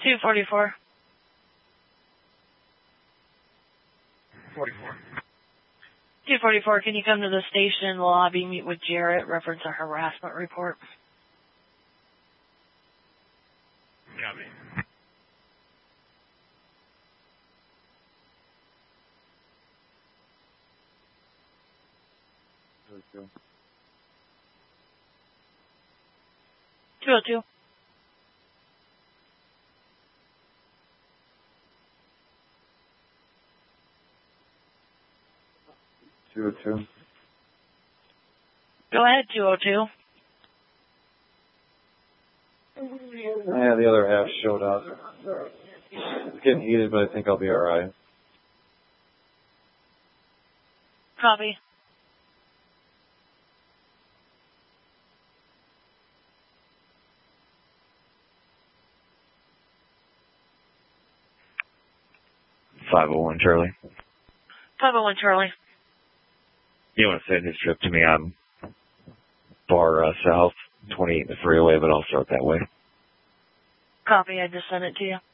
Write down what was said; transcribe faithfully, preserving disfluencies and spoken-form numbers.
two forty-four. forty-four. two forty-four, can you come to the station in the lobby, meet with Jarrett, reference a harassment report? Copy. two oh two. two oh two. Go ahead, two oh two. Yeah, the other half showed up. It's getting heated, but I think I'll be alright. Copy. five oh one Charlie. five oh one Charlie. You want to send this trip to me on Bar uh, South, twenty-eight in the freeway, but I'll start that way. Copy, I just sent it to you.